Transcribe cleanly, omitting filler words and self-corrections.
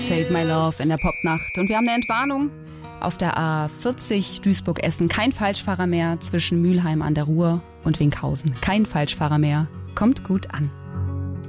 Save My Love in der Popnacht. Und wir haben eine Entwarnung auf der A40 Duisburg-Essen. Kein Falschfahrer mehr zwischen Mülheim an der Ruhr und Winkhausen. Kein Falschfahrer mehr. Kommt gut an.